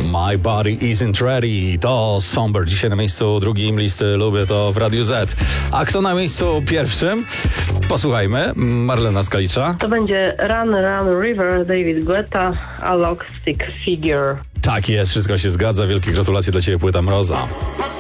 My Body Isn't Ready. To Somber. Dzisiaj na miejscu drugim listy Lubię to w Radiu Z. A kto na miejscu pierwszym? Posłuchajmy. Marlena Skalicza. To będzie Run Run River, David Guetta, Alok Stick Figure. Tak jest, wszystko się zgadza. Wielkie gratulacje dla Ciebie, Płyta Mroza.